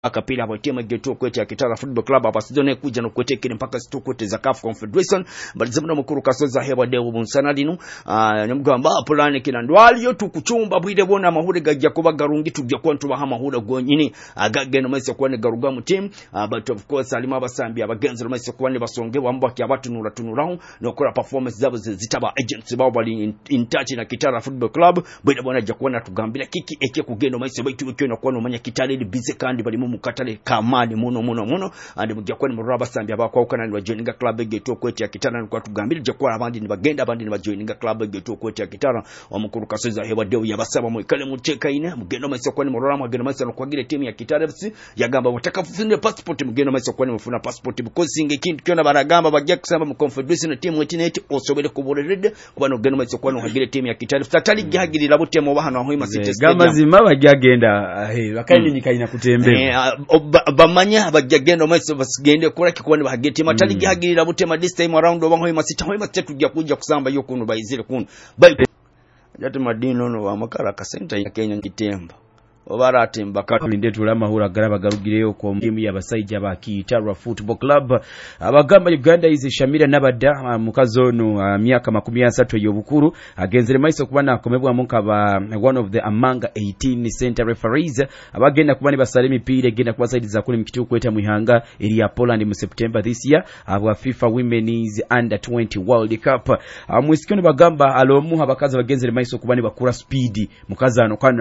akapira abo timu geto kwete Kitara Football Club abasidone kuja no kwetekere mpaka situkote za CAF Confederation balizimuna mukuru kasoza heba dewo bunsana lino nyamugamba plan kina ndwali yo tukuchumba bwide bona amahure gajja kuba garungi tujja kwantu bahama hura gonyini agageno mese kwane garuga mu team but of course alima basambi abagenzi mese kwane basonge bamba kya batunura tunuraho nokora performance zabo zitaba agents babo bali in touch na Kitara Football Club bwide bona ajja kuona tugambira kiki eke kugendo mese baitu cyo nakwana umanya Kitara ili bize kandi bali mu katale kamani muno andi mujja kwani mu basambi abakwawukana ni bajoininga club geto kwete Kitara kwa tugambira je kwa abandi ni bagenda abandi ni bajoininga club geto kwete Kitara omukuru kasoza heba dewo yabasaba mu ikale mu cheka ine mugendo mese kwani murora mugendo mese no kwagire timu ya Kitara FC yagamba bataka kufuna passport mugendo mese kwani mufuna passport because singe kintu kyona baragamba bajja kusamba mu confederation team wetinete osobele kuborerede kubano mugendo mese kwani hagire timu ya Kitara FC atali gihagirira butemo bahano aho City Stadium gamazima bajagenda bakandi nikaina kutembe bamanya bajagenda mese basigende kora kikwani bahagete matali gihagirira butema this time around obango City tujja kujja kusamba yo kuno bayizire kuno yate madino no amakara ka center ya Kenya Kitemba obarate mbakatu ndetula mahura garaba garugireyo ko timu y'abasajja ba Kitara Football Club abagamba Uganda ize Shamira nabada mukazono myaka 30 y'obukuru agenzere maiso kubana akomebwa munkaba one of the among 18 center referees abagenda kubani basalimi pire genda kubasaidiza kuli mkitu kweta muhanga eri ya Poland mu September this year abwa FIFA Women's Under 20 World Cup mwisikoni bagamba alomu abakaza bagenzere maiso kubani bakura speed mukazano